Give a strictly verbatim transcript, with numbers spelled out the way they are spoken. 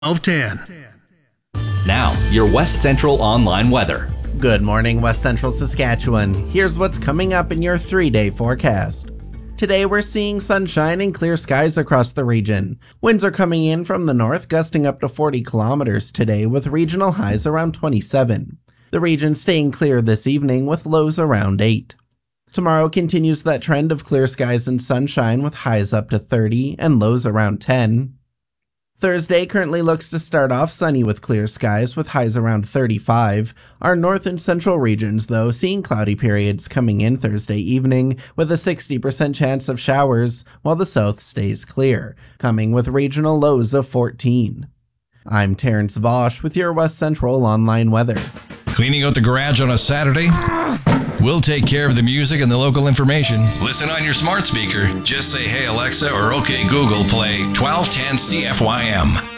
twelve ten. Now, your West Central Online weather. Good morning, West Central Saskatchewan. Here's what's coming up in your three-day forecast. Today we're seeing sunshine and clear skies across the region. Winds are coming in from the north, gusting up to forty kilometers today with regional highs around twenty-seven. The region staying clear this evening with lows around eight. Tomorrow continues that trend of clear skies and sunshine with highs up to thirty and lows around ten. Thursday currently looks to start off sunny with clear skies with highs around thirty-five. Our north and central regions, though, seeing cloudy periods coming in Thursday evening with a sixty percent chance of showers, while the south stays clear, coming with regional lows of fourteen. I'm Terrence Vosch with your West Central Online weather. Cleaning out the garage on a Saturday? We'll take care of the music and the local information. Listen on your smart speaker. Just say, "Hey Alexa," or "Okay Google, play twelve ten C F Y M."